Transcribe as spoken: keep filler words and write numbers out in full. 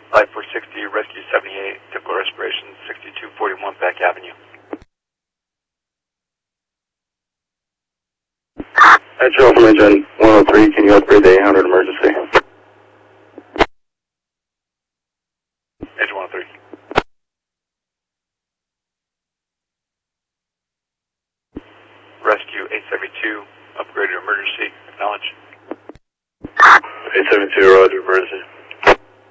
five four sixty, Rescue seventy-eight, typical respiration, sixty-two forty-one Peck Avenue. Metro from engine one oh three, can you upgrade the eight hundred emergency? Engine one oh three. Rescue eight seventy-two, upgraded emergency, acknowledge. eight seventy-two, roger, emergency.